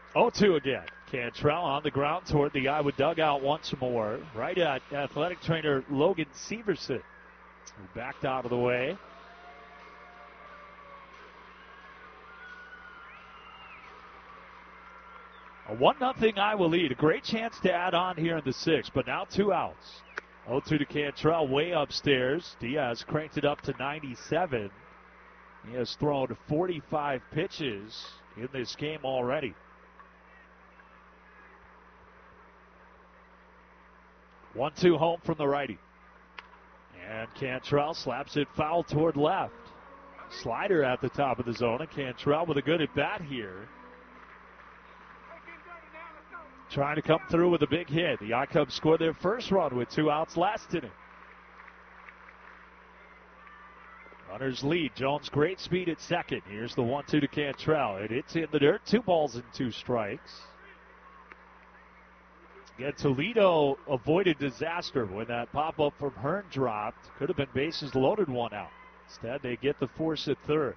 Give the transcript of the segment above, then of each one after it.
0-2 again. Cantrell on the ground toward the Iowa dugout once more. Right at athletic trainer Logan Severson, who backed out of the way. A 1-0 Iowa lead. A great chance to add on here in the sixth, but now 2 outs. 0-2 to Cantrell, way upstairs. Diaz cranked it up to 97. He has thrown 45 pitches in this game already. 1-2 home from the righty. And Cantrell slaps it foul toward left. Slider at the top of the zone, and Cantrell with a good at bat here. Trying to come through with a big hit. The I-Cubs scored their first run with 2 outs last inning. Runners lead. Jones great speed at second. Here's the 1-2 to Cantrell. It's in the dirt. 2 balls and 2 strikes. Again, Toledo avoided disaster when that pop-up from Hearn dropped. Could have been bases loaded, 1 out. Instead, they get the force at third.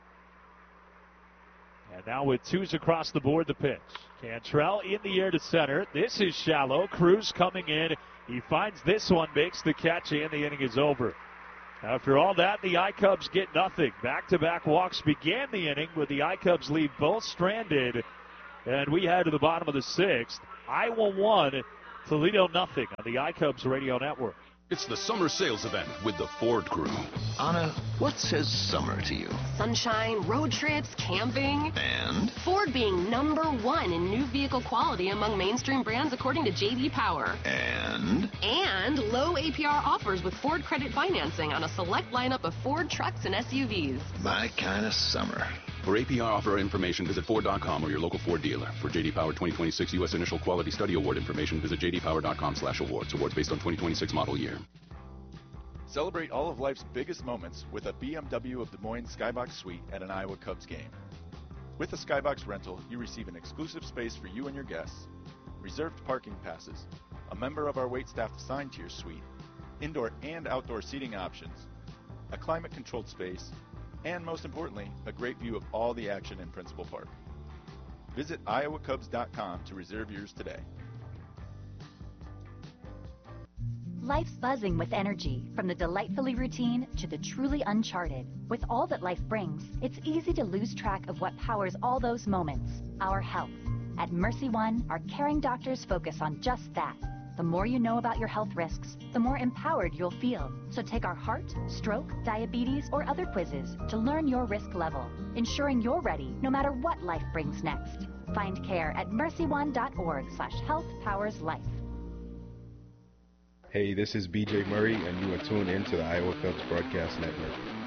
And now with 2s across the board, the pitch. Cantrell in the air to center. This is shallow. Cruz coming in. He finds this one, makes the catch, and the inning is over. After all that, the I-Cubs get nothing. Back-to-back walks began the inning with the I-Cubs leave both stranded. And we head to the bottom of the sixth. Iowa 1, Toledo nothing on the I-Cubs radio network. It's the summer sales event with the Ford Crew. Anna, what says summer to you? Sunshine, road trips, camping. And? Ford being #1 in new vehicle quality among mainstream brands according to J.D. Power. And? And low APR offers with Ford credit financing on a select lineup of Ford trucks and SUVs. My kind of summer. For APR offer information, visit Ford.com or your local Ford dealer. For J.D. Power 2026 U.S. Initial Quality Study Award information, visit jdpower.com/awards. Awards based on 2026 model year. Celebrate all of life's biggest moments with a BMW of Des Moines Skybox Suite at an Iowa Cubs game. With a Skybox rental, you receive an exclusive space for you and your guests, reserved parking passes, a member of our waitstaff assigned to your suite, indoor and outdoor seating options, a climate-controlled space, and most importantly, a great view of all the action in Principal Park. Visit iowacubs.com to reserve yours today. Life's buzzing with energy, from the delightfully routine to the truly uncharted. With all that life brings, it's easy to lose track of what powers all those moments, our health. At Mercy One, our caring doctors focus on just that. The more you know about your health risks, the more empowered you'll feel. So take our heart, stroke, diabetes, or other quizzes to learn your risk level, ensuring you're ready no matter what life brings next. Find care at mercyone.org/healthpowerslife. Hey, this is BJ Murray, and you are tuned into the Iowa Cubs Broadcast Network.